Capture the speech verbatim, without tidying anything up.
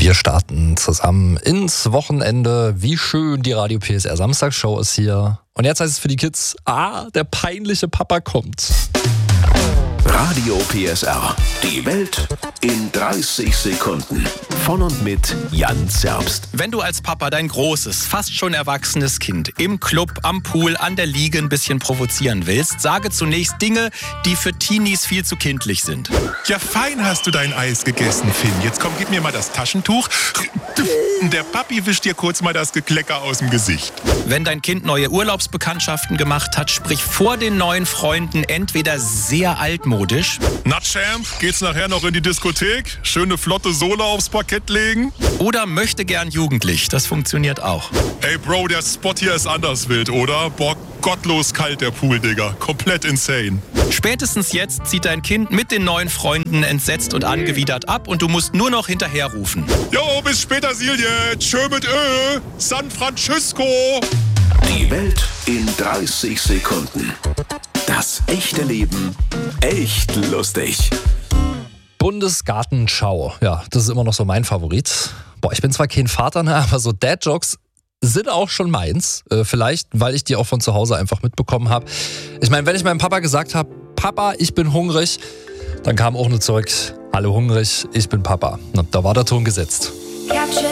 Wir starten zusammen ins Wochenende. Wie schön, die Radio P S R Samstagsshow ist hier. Und jetzt heißt es für die Kids, ah, der peinliche Papa kommt. Radio P S R. Die Welt in dreißig Sekunden. Von und mit Jan Zerbst. Wenn du als Papa dein großes, fast schon erwachsenes Kind im Club, am Pool, an der Liege ein bisschen provozieren willst, sage zunächst Dinge, die für Teenies viel zu kindlich sind. Ja, fein hast du dein Eis gegessen, Finn. Jetzt komm, gib mir mal das Taschentuch. Der Papi wischt dir kurz mal das Geklecker aus dem Gesicht. Wenn dein Kind neue Urlaubsbekanntschaften gemacht hat, sprich vor den neuen Freunden entweder sehr altmodisch. Na, Champ, geht's nachher noch in die Diskothek? Schöne flotte Sohle aufs Parkett legen? Oder möchte gern jugendlich. Das funktioniert auch. Ey, Bro, der Spot hier ist anders wild, oder? Boah, gottlos kalt, der Pool, Digga. Komplett insane. Spätestens jetzt zieht dein Kind mit den neuen Freunden entsetzt und angewidert ab und du musst nur noch hinterherrufen. Jo, bis später, Silje. Tschö mit Ö. San Francisco. Die Welt in dreißig Sekunden. Das echte Leben echt lustig. Bundesgartenschau. Ja, das ist immer noch so mein Favorit. Boah, ich bin zwar kein Vater, ne, aber so Dad-Jokes sind auch schon meins. Äh, vielleicht, weil ich die auch von zu Hause einfach mitbekommen habe. Ich meine, wenn ich meinem Papa gesagt habe, Papa, ich bin hungrig, dann kam auch nur zurück, alle hungrig, ich bin Papa. Na, da war der Ton gesetzt.